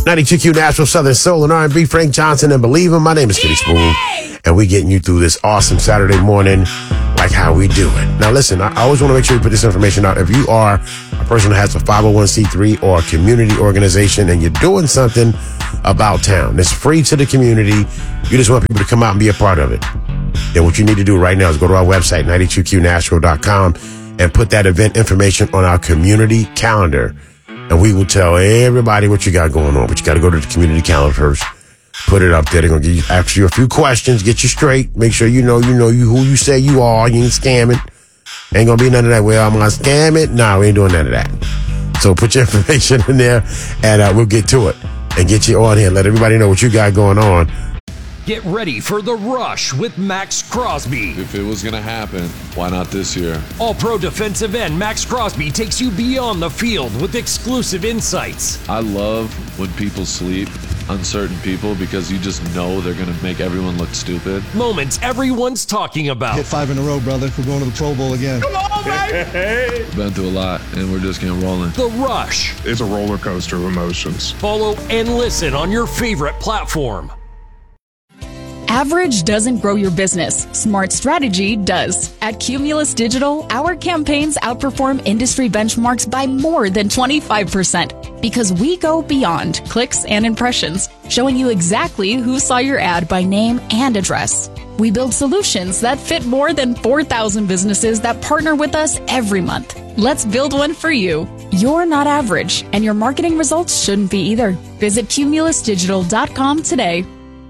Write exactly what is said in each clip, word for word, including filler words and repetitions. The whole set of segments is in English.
ninety-two Q Nashville Southern Soul and R and B, Frank Johnson and Believe Him. My name is Kitty Spoon, and we getting you through this awesome Saturday morning like how we do it. Now listen, I always want to make sure you put this information out. If you are a person that has a five oh one c three or a community organization and you're doing something about town, it's free to the community, you just want people to come out and be a part of it, then what you need to do right now is go to our website, ninety-two Q nashville dot com, and put that event information on our community calendar. And we will tell everybody what you got going on. But you got to go to the community calendar first. Put it up there. They're going to ask you a few questions, get you straight. Make sure you know you know you who you say you are. You ain't scamming. Ain't going to be none of that. Well, I'm going to scam it. No, we ain't doing none of that. So put your information in there, and uh, we'll get to it and get you on here. Let everybody know what you got going on. Get ready for The Rush with Max Crosby. If it was going to happen, why not this year? All-Pro defensive end Max Crosby takes you beyond the field with exclusive insights. I love when people sleep on certain people because you just know they're going to make everyone look stupid. Moments everyone's talking about. Hit five in a row, brother. We're going to the Pro Bowl again. Come on, baby! Been through a lot, and we're just getting rolling. The Rush. It's a roller coaster of emotions. Follow and listen on your favorite platform. Average doesn't grow your business. Smart strategy does. At Cumulus Digital, our campaigns outperform industry benchmarks by more than twenty-five percent because we go beyond clicks and impressions, showing you exactly who saw your ad by name and address. We build solutions that fit more than four thousand businesses that partner with us every month. Let's build one for you. You're not average, and your marketing results shouldn't be either. Visit cumulus digital dot com today.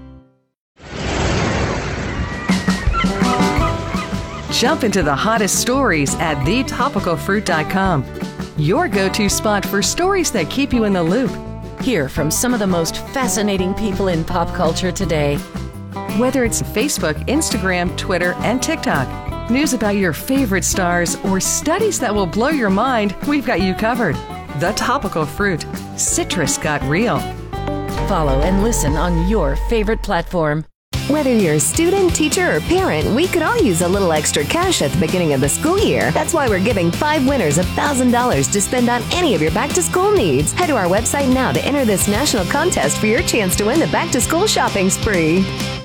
Jump into the hottest stories at the topical fruit dot com. Your go-to spot for stories that keep you in the loop. Hear from some of the most fascinating people in pop culture today. Whether it's Facebook, Instagram, Twitter, and TikTok, news about your favorite stars, or studies that will blow your mind, we've got you covered. The Topical Fruit. Citrus got real. Follow and listen on your favorite platform. Whether you're a student, teacher, or parent, we could all use a little extra cash at the beginning of the school year. That's why we're giving five winners one thousand dollars to spend on any of your back-to-school needs. Head to our website now to enter this national contest for your chance to win the back-to-school shopping spree.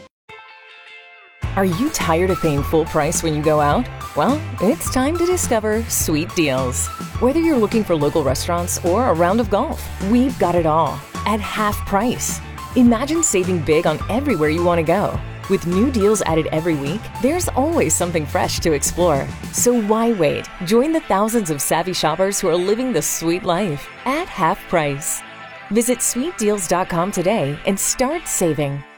Are you tired of paying full price when you go out? Well, it's time to discover Sweet Deals. Whether you're looking for local restaurants or a round of golf, we've got it all at half price. Imagine saving big on everywhere you want to go. With new deals added every week, there's always something fresh to explore. So why wait? Join the thousands of savvy shoppers who are living the sweet life at half price. Visit sweet deals dot com today and start saving.